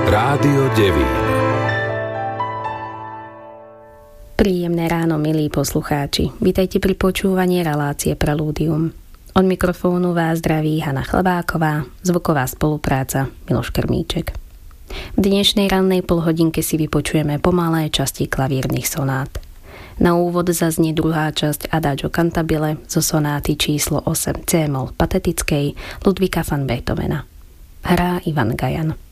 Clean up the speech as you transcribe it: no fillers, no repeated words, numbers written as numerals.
Rádio Devín. Príjemné ráno, milí poslucháči. Vítajte pri počúvaní relácie Prelúdium. Od mikrofónu vás zdraví Hana Chlebáková, zvuková spolupráca Miloš Krmíček. V dnešnej rannej polhodinke si vypočujeme pomalé časti klavírnych sonát. Na úvod zaznie druhá časť Adagio cantabile zo sonáty číslo 8 C-moll patetickej Ludvíka van Beethovena. Hrá Ivan Gajan.